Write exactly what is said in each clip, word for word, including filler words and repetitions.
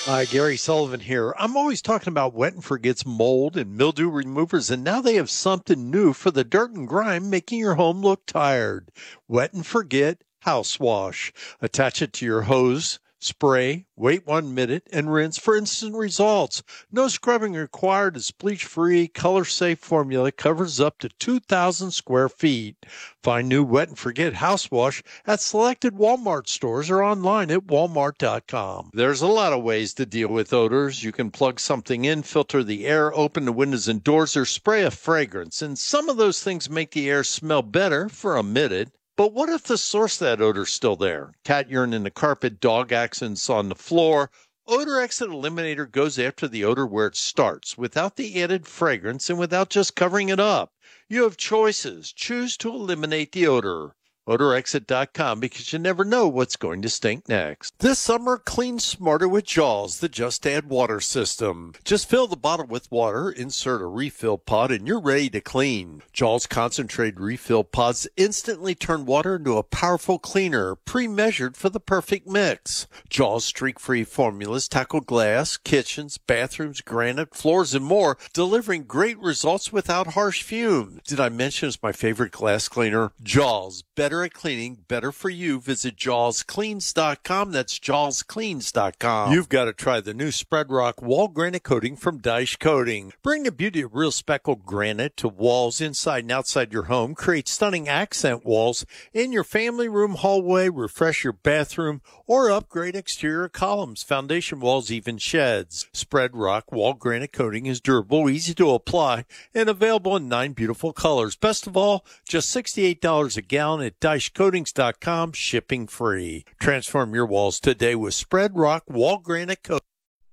Hi, Gary Sullivan here. I'm always talking about Wet and Forget's mold and mildew removers, and now they have something new for the dirt and grime, making your home look tired. Wet and Forget House Wash. Attach it to your hose, spray, wait one minute, and rinse for instant results. No scrubbing required. This bleach-free, color-safe formula covers up to two thousand square feet. Find new Wet and Forget House Wash at selected Walmart stores or online at walmart dot com. There's a lot of ways to deal with odors. You can plug something in, filter the air, open the windows and doors, or spray a fragrance. And some of those things make the air smell better for a minute. But what if the source of that odor is still there? Cat urine in the carpet, dog accidents on the floor. Odor Exit Eliminator goes after the odor where it starts, without the added fragrance and without just covering it up. You have choices. Choose to eliminate the odor. odor exit dot com, because you never know what's going to stink next. This summer, clean smarter with Jaws, the Just Add Water system. Just fill the bottle with water, insert a refill pod, and you're ready to clean. Jaws concentrated refill pods instantly turn water into a powerful cleaner, pre-measured for the perfect mix. Jaws streak-free formulas tackle glass, kitchens, bathrooms, granite, floors, and more, delivering great results without harsh fumes. Did I mention it's my favorite glass cleaner? Jaws, better at cleaning, better for you. Visit jaws cleans dot com. That's jaws cleans dot com. You've got to try the new Spread Rock wall granite coating from Dyche Coating. Bring the beauty of real speckled granite to walls inside and outside your home. Create stunning accent walls in your family room, hallway, refresh your bathroom, or upgrade exterior columns, foundation walls, even sheds. Spread Rock wall granite coating is durable, easy to apply, and available in nine beautiful colors. Best of all, just sixty-eight dollars a gallon at dyche coatings dot com, shipping free. Transform your walls today with Spread Rock wall granite coating.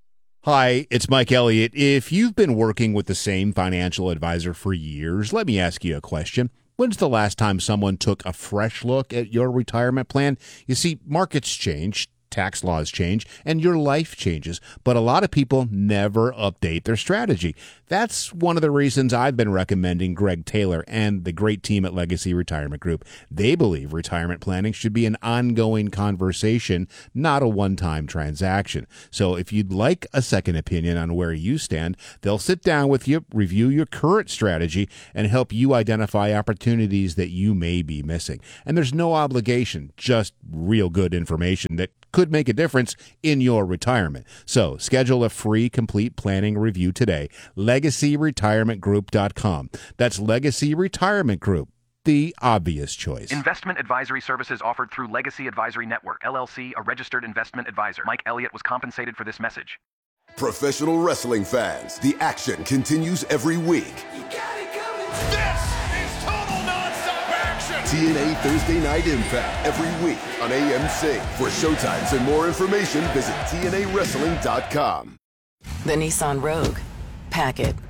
Hi, it's Mike Elliott. If you've been working with the same financial advisor for years, let me ask you a question. When's the last time someone took a fresh look at your retirement plan? You see, markets change, tax laws change, and your life changes, but a lot of people never update their strategy. That's one of the reasons I've been recommending Greg Taylor and the great team at Legacy Retirement Group. They believe retirement planning should be an ongoing conversation, not a one-time transaction. So if you'd like a second opinion on where you stand, they'll sit down with you, review your current strategy, and help you identify opportunities that you may be missing. And there's no obligation, just real good information that could make a difference in your retirement. So schedule a free complete planning review today. legacy retirement group dot com. That's Legacy Retirement Group, the obvious choice. Investment advisory services offered through Legacy Advisory Network, L L C, a registered investment advisor. Mike Elliott was compensated for this message. Professional wrestling fans, the action continues every week. You got it coming. This is total nonstop action. T N A Thursday Night Impact every week on A M C. For showtimes and more information, visit T N A wrestling dot com. The Nissan Rogue. Pack it.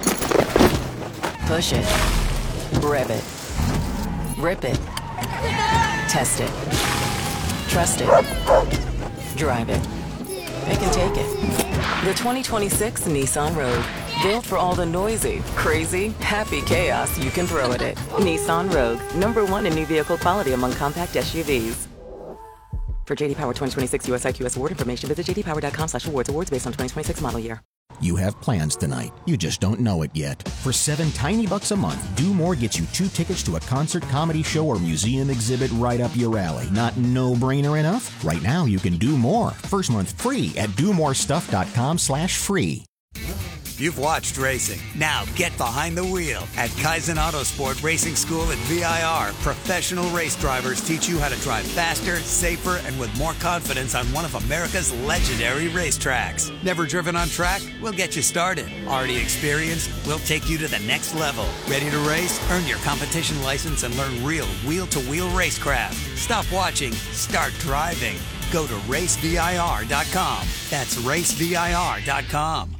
Push it. Rev it. Rip it. Test it. Trust it. Drive it. It can take it. The twenty twenty-six Nissan Rogue. Built for all the noisy, crazy, happy chaos you can throw at it. Nissan Rogue. Number one in new vehicle quality among compact S U Vs. For J D Power twenty twenty-six U S I Q S award information, visit j d power dot com slash awards. Awards based on twenty twenty-six model year. You have plans tonight. You just don't know it yet. For seven tiny bucks a month, Do More gets you two tickets to a concert, comedy show, or museum exhibit right up your alley. Not no-brainer enough? Right now, you can do more. First month free at do more stuff dot com slash free. You've watched racing. Now get behind the wheel. At Kaizen Autosport Racing School at V I R, professional race drivers teach you how to drive faster, safer, and with more confidence on one of America's legendary racetracks. Never driven on track? We'll get you started. Already experienced? We'll take you to the next level. Ready to race? Earn your competition license and learn real wheel-to-wheel racecraft. Stop watching. Start driving. Go to race V I R dot com. That's race V I R dot com.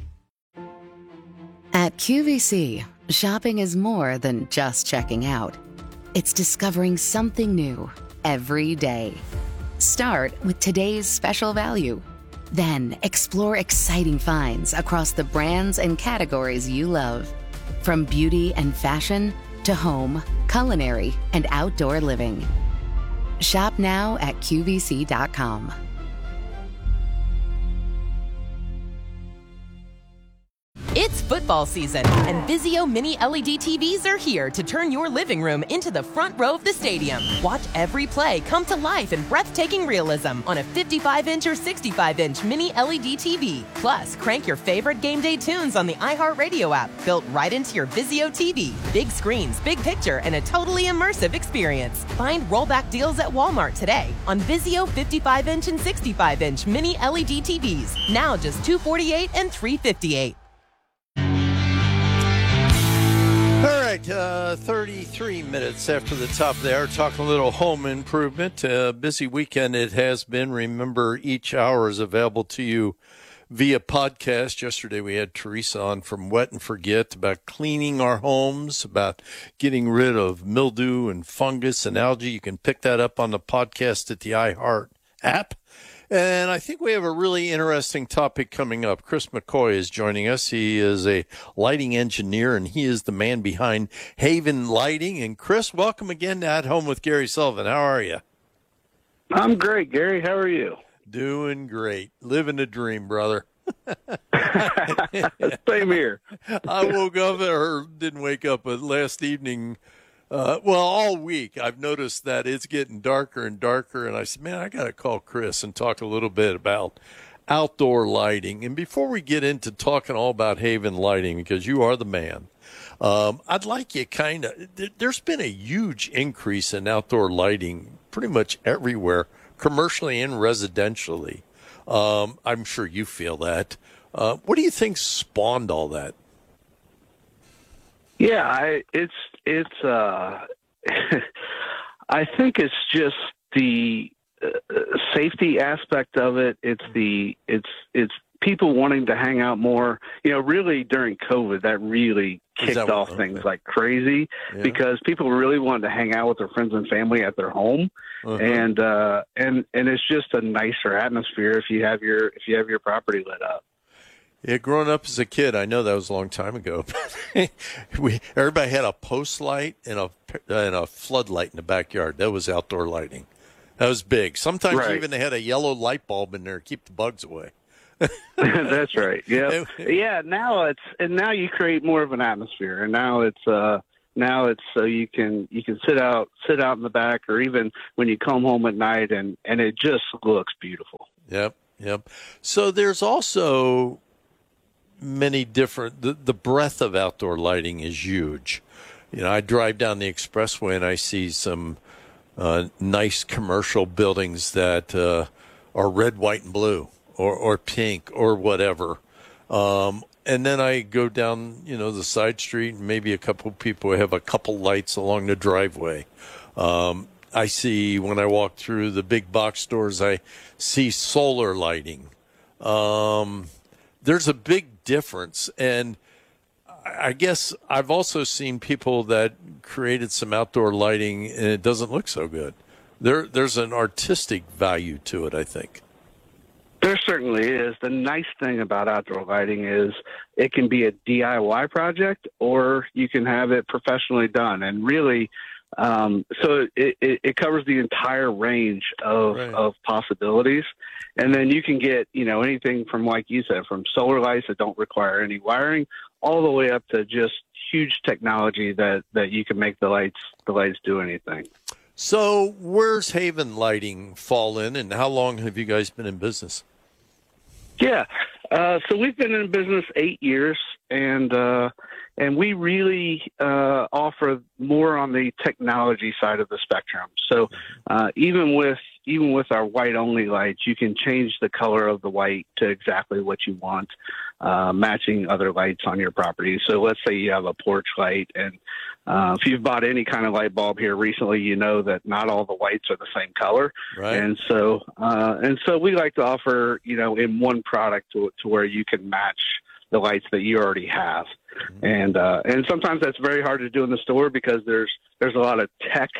At Q V C, shopping is more than just checking out. It's discovering something new every day. Start with today's special value. Then explore exciting finds across the brands and categories you love. From beauty and fashion to home, culinary, and outdoor living. Shop now at Q V C dot com. It's football season, and Vizio Mini L E D T Vs are here to turn your living room into the front row of the stadium. Watch every play come to life in breathtaking realism on a fifty-five inch or sixty-five inch Mini L E D T V. Plus, crank your favorite game day tunes on the iHeartRadio app, built right into your Vizio T V. Big screens, big picture, and a totally immersive experience. Find rollback deals at Walmart today on Vizio fifty-five inch and sixty-five inch Mini L E D T Vs. Now just two hundred forty-eight dollars and three hundred fifty-eight dollars. All right, uh, thirty-three minutes after the top of the hour, talking a little home improvement. Uh, busy weekend it has been. Remember, each hour is available to you via podcast. Yesterday we had Teresa on from Wet and Forget about cleaning our homes, about getting rid of mildew and fungus and algae. You can pick that up on the podcast at the iHeart app. And I think we have a really interesting topic coming up. Chris McCoy is joining us. He is a lighting engineer, and he is the man behind Haven Lighting. And Chris, welcome again to At Home with Gary Sullivan. How are you? I'm great, Gary. How are you? Doing great. Living a dream, brother. Same here. I woke up, or didn't wake up, but last evening, Uh, well, all week I've noticed that it's getting darker and darker, and I said, man, I got to call Chris and talk a little bit about outdoor lighting. And before we get into talking all about Haven Lighting, because you are the man, um, I'd like you kind of – there's been a huge increase in outdoor lighting pretty much everywhere, commercially and residentially. Um, I'm sure you feel that. Uh, what do you think spawned all that? Yeah, I, it's it's. Uh, I think it's just the uh, safety aspect of it. It's the it's it's people wanting to hang out more. You know, really during COVID, that really kicked that off things okay. like crazy yeah. because people really wanted to hang out with their friends and family at their home, uh-huh. and uh, and and it's just a nicer atmosphere if you have your if you have your property lit up. Yeah, growing up as a kid, I know that was a long time ago. we everybody had a post light and a and a floodlight in the backyard. That was outdoor lighting. That was big. Sometimes right. even they had a yellow light bulb in there to keep the bugs away. That's right. Yeah, yeah. Now it's and now you create more of an atmosphere, and now it's uh now it's so you can you can sit out sit out in the back, or even when you come home at night, and and it just looks beautiful. Yep, yep. So there's also many different, the, the breadth of outdoor lighting is huge. You know, I drive down the expressway and I see some uh, nice commercial buildings that uh, are red, white, and blue, or, or pink, or whatever. Um, and then I go down, you know, the side street, and maybe a couple people have a couple lights along the driveway. Um, I see, when I walk through the big box stores, I see solar lighting. Um, there's a big difference, and I guess I've also seen people that created some outdoor lighting and it doesn't look so good. There, there's an artistic value to it, I think. There certainly is. The nice thing about outdoor lighting is it can be a D I Y project, or you can have it professionally done. And really, um, so it, it, it covers the entire range of, right. of possibilities. And then you can get, you know, anything from, like you said, from solar lights that don't require any wiring, all the way up to just huge technology that, that you can make the lights the lights do anything. So where's Haven Lighting fall in, and how long have you guys been in business? Yeah, uh, so we've been in business eight years, and uh, and we really uh, offer more on the technology side of the spectrum. So uh, even with even with our white only lights, you can change the color of the white to exactly what you want, uh, matching other lights on your property. So let's say you have a porch light, and uh, if you've bought any kind of light bulb here recently, you know that not all the lights are the same color. Right. And so uh, and so we like to offer, you know, in one product to, to where you can match the lights that you already have. Mm-hmm. And uh, and sometimes that's very hard to do in the store because there's there's a lot of tech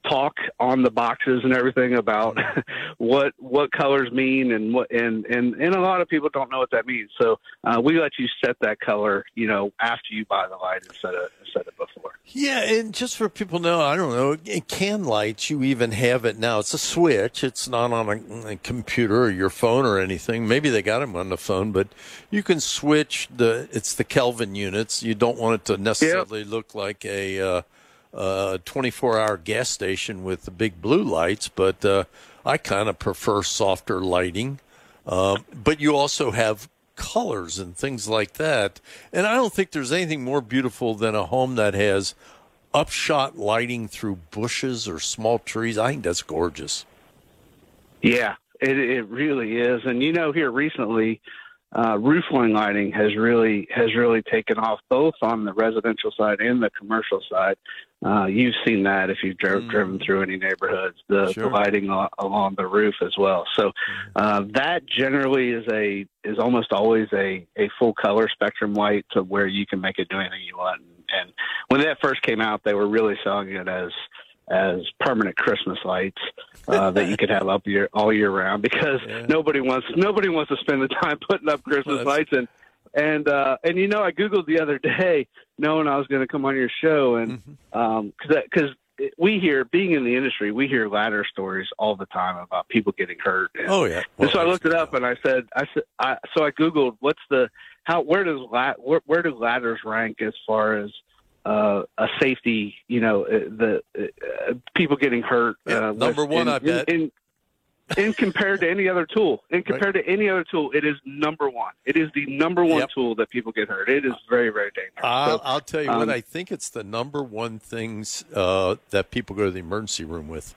talk on the boxes and everything about what what colors mean and what and, and, and a lot of people don't know what that means. So uh, we let you set that color, you know, after you buy the light instead of instead of before. Yeah, and just for people to know, I don't know, in can lights, you even have it now. It's a switch. It's not on a, a computer or your phone or anything. Maybe they got them on the phone, but you can switch the. It's the Kelvin units. You don't want it to necessarily yep. look like a. Uh, Uh, twenty-four hour gas station with the big blue lights, but uh, I kind of prefer softer lighting. Uh, but you also have colors and things like that. And I don't think there's anything more beautiful than a home that has upshot lighting through bushes or small trees. I think that's gorgeous. Yeah, it, it really is. And, you know, here recently, Uh, roof line lighting has really has really taken off, both on the residential side and the commercial side. Uh, you've seen that if you've dri- mm. driven through any neighborhoods, the, sure. the lighting a- along the roof as well. So uh, that generally is a is almost always a, a full color spectrum light to where you can make it do anything you want. And, and when that first came out, they were really selling it as as permanent Christmas lights uh, that you could have up year all year round, because yeah. nobody wants nobody wants to spend the time putting up Christmas well, lights. And and uh, and you know, I googled the other day, knowing I was going to come on your show, and because mm-hmm. um, because we hear, being in the industry, we hear ladder stories all the time about people getting hurt. And, oh yeah. Well, and so I looked it up, and I said, I said, I, so I googled what's the how where does la- where, where do ladders rank as far as Uh, a safety, you know, uh, the uh, people getting hurt. Yeah, uh, number one, in, I bet. In, in, in compared to any other tool, in compared right. to any other tool, it is number one. It is the number one yep. tool that people get hurt. It is very, very dangerous. I'll, so, I'll tell you um, what, I think it's the number one things uh, that people go to the emergency room with.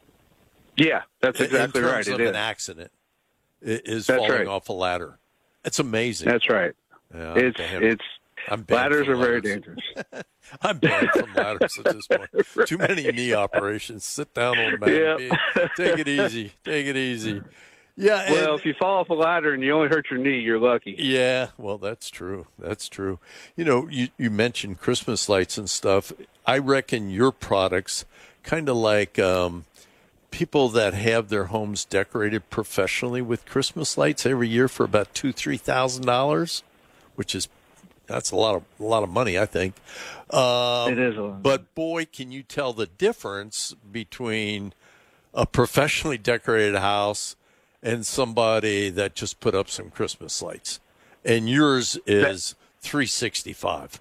Yeah, that's exactly in right. terms of it an is. accident, it is that's falling right. off a ladder. It's amazing. That's right. Yeah, it's damn. it's I'm ladders are ladders. very dangerous. I'm banned from ladders at this point. Right. Too many knee operations. Sit down, old man. Yep. Take it easy. Take it easy. Yeah. Well, and, if you fall off a ladder and you only hurt your knee, you're lucky. Yeah. Well, that's true. That's true. You know, you, you mentioned Christmas lights and stuff. I reckon your products, kind of like um, people that have their homes decorated professionally with Christmas lights every year for about two, three thousand dollars, which is that's a lot of a lot of money, I think. Um, it is a lot. But boy, can you tell the difference between a professionally decorated house and somebody that just put up some Christmas lights. And yours is three sixty-five.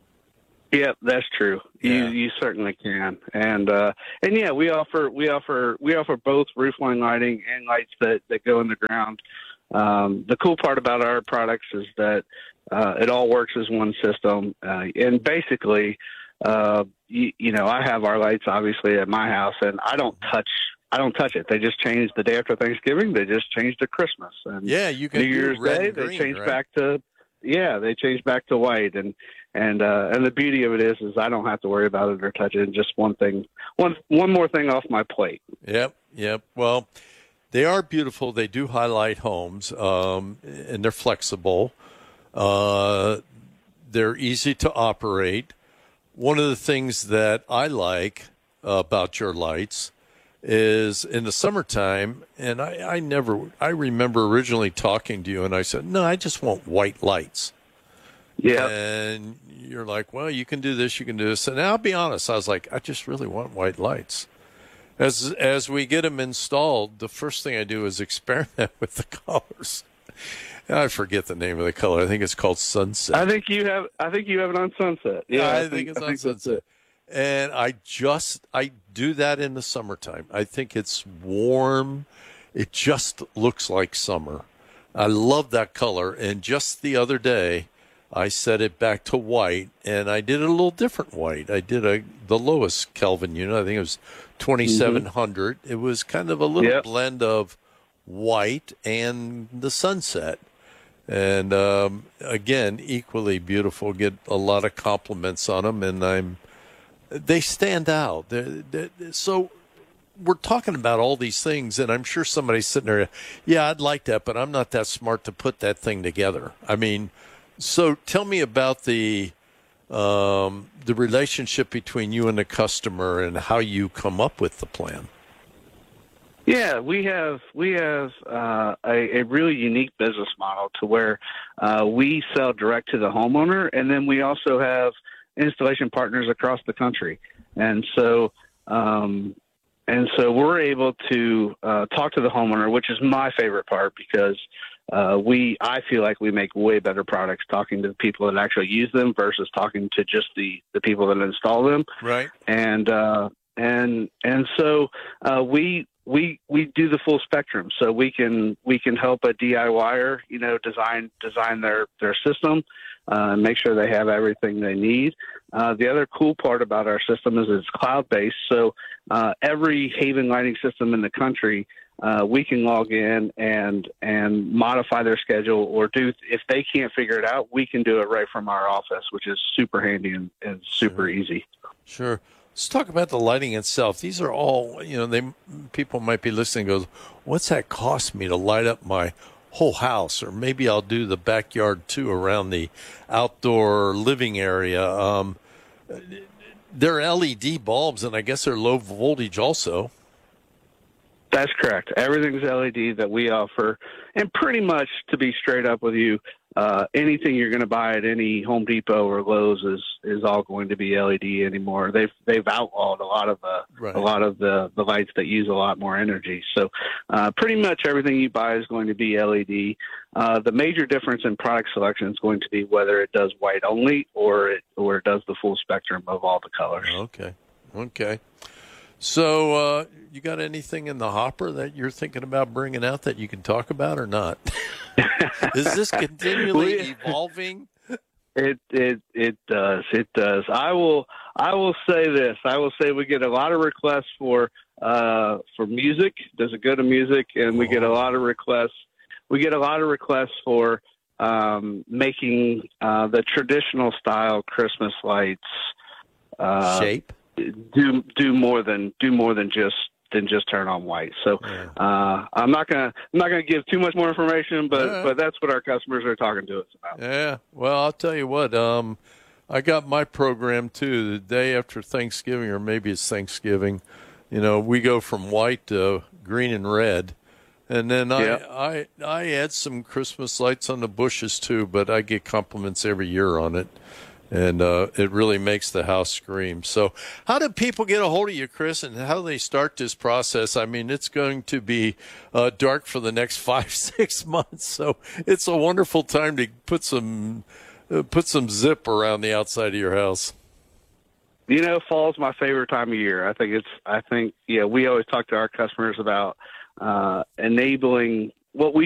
Yep, that's true. Yeah. You you certainly can. And uh, and yeah, we offer we offer we offer both roofline lighting and lights that, that go in the ground. Um, the cool part about our products is that uh, it all works as one system. Uh, and basically, uh, you, you know, I have our lights obviously at my house, and I don't touch I don't touch it. They just change the day after Thanksgiving. They just change to Christmas. And yeah, you can New Year's do red Day, and green, they change right? back to yeah, they change back to white. And and uh, and the beauty of it is, is I don't have to worry about it or touch it. Just one thing, one one more thing off my plate. Yep, yep. Well, they are beautiful. They do highlight homes, um, and they're flexible. Uh, they're easy to operate. One of the things that I like about your lights is in the summertime, and I, I never, I remember originally talking to you, and I said, no, I just want white lights. Yeah. And you're like, well, you can do this, you can do this. And I'll be honest, I was like, I just really want white lights. As as we get them installed, the first thing I do is experiment with the colors. And I forget the name of the color. I think it's called Sunset. I think you have. I think you have it on Sunset. Yeah, I, I think, think it's I on think Sunset. It. And I just I do that in the summertime. I think it's warm. It just looks like summer. I love that color. And just the other day, I set it back to white, and I did it a little different white. I did a the lowest Kelvin unit. I think it was twenty-seven hundred. Mm-hmm. It was kind of a little yep. blend of white and the sunset. And, um, again, equally beautiful. Get a lot of compliments on them, and I'm they stand out. They're, they're, so we're talking about all these things, and I'm sure somebody's sitting there, yeah, I'd like that, but I'm not that smart to put that thing together. I mean, so tell me about the um, the relationship between you and the customer and how you come up with the plan. Yeah, we have we have uh, a, a really unique business model to where uh, we sell direct to the homeowner, and then we also have installation partners across the country, and so um, and so we're able to uh, talk to the homeowner, which is my favorite part because uh, we I feel like we make way better products talking to the people that actually use them versus talking to just the, the people that install them. Right. And uh, and and so uh, we. We we do the full spectrum, so we can we can help a DIYer, you know, design design their their system, uh, and make sure they have everything they need. Uh, the other cool part about our system is it's cloud based, so uh, every Haven lighting system in the country, uh, we can log in and and modify their schedule, or do if they can't figure it out, we can do it right from our office, which is super handy and, and super Sure. easy. Sure. Let's talk about the lighting itself. These are all, you know, they people might be listening and goes, what's that cost me to light up my whole house? Or maybe I'll do the backyard too around the outdoor living area. Um, they're L E D bulbs, and I guess they're low voltage also. That's correct. Everything's L E D that we offer. And pretty much, to be straight up with you, uh, anything you're going to buy at any Home Depot or Lowe's is, is all going to be L E D anymore. They've they've outlawed a lot of uh, Right. a lot of the, the lights that use a lot more energy. So uh, pretty much everything you buy is going to be L E D. Uh, the major difference in product selection is going to be whether it does white only or it or it does the full spectrum of all the colors. Okay. Okay. So uh, you got anything in the hopper that you're thinking about bringing out that you can talk about or not? Is this continually We- evolving? It it it does it does. I will I will say this. I will say we get a lot of requests for uh, for music. Does it go to music? And we get a lot of requests. We get a lot of requests for um, making uh, the traditional style Christmas lights uh, Shape? do do more than do more than just than just turn on white. So uh, I'm not gonna I'm not gonna give too much more information, but Yeah. but that's what our customers are talking to us about. Yeah. Well, I'll tell you what. Um, I got my program too. The day after Thanksgiving, or maybe it's Thanksgiving. You know, we go from white to green and red, and then I Yeah. I I add some Christmas lights on the bushes too. But I get compliments every year on it. And uh, it really makes the house scream. So how do people get a hold of you, Chris, and how do they start this process? I mean, it's going to be uh, dark for the next five, six months. So it's a wonderful time to put some uh, put some zip around the outside of your house. You know, fall's my favorite time of year. I think it's, I think, yeah, we always talk to our customers about uh, enabling what we